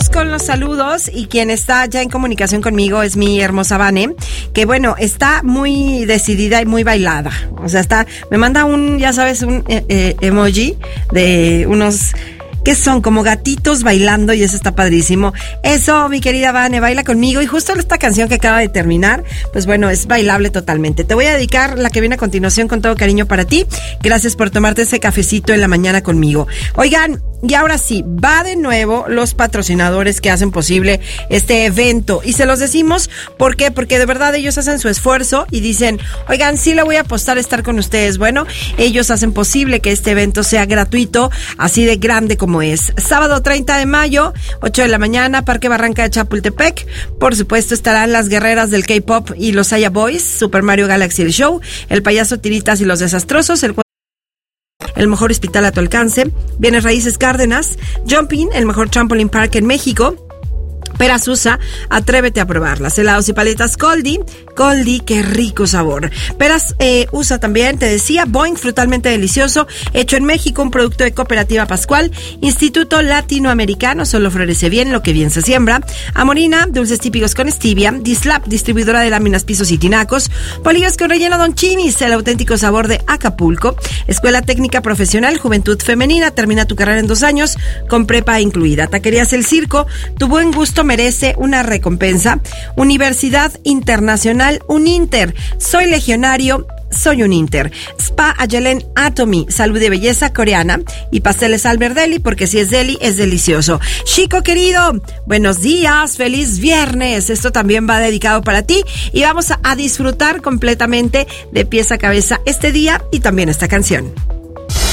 Vamos con los saludos y quien está ya en comunicación conmigo es mi hermosa Vane, que bueno, está muy decidida y muy bailada. O sea, me manda un, ya sabes, un emoji de unos que son como gatitos bailando y eso está padrísimo. Eso, mi querida Vane, baila conmigo. Y justo esta canción que acaba de terminar, pues bueno, es bailable totalmente. Te voy a dedicar la que viene a continuación con todo cariño para ti. Gracias por tomarte ese cafecito en la mañana conmigo. Oigan, y ahora sí, va de nuevo los patrocinadores que hacen posible este evento. Y se los decimos, ¿por qué? Porque de verdad ellos hacen su esfuerzo y dicen, oigan, sí le voy a apostar a estar con ustedes. Bueno, ellos hacen posible que este evento sea gratuito, así de grande como es. Sábado 30 de mayo, 8 de la mañana, Parque Barranca de Chapultepec. Por supuesto estarán las guerreras del K-Pop y los Aya Boys, Super Mario Galaxy el Show, el payaso Tiritas y los Desastrosos, el mejor hospital a tu alcance, Bienes Raíces Cárdenas, Jumping, el mejor trampoline park en México, Peras USA, atrévete a probarlas. Helados y paletas Goldie, qué rico sabor. Peras USA también, te decía, Boing, frutalmente delicioso, hecho en México, un producto de Cooperativa Pascual, Instituto Latinoamericano, solo florece bien lo que bien se siembra. Amorina, dulces típicos con stevia, Dislap, distribuidora de láminas, pisos y tinacos, bolillos con relleno Don Chinis, el auténtico sabor de Acapulco. Escuela Técnica Profesional, Juventud Femenina, termina tu carrera en 2 años, con prepa incluida. Taquerías El Circo, tu buen gusto merece una recompensa. Universidad Internacional Uninter, soy legionario, soy un Inter. Spa Ayelen Atomy, salud y belleza coreana. Y pasteles Alberdelli, porque si es deli, es delicioso. Chico querido, buenos días, feliz viernes. Esto también va dedicado para ti y vamos a disfrutar completamente de pies a cabeza este día y también esta canción.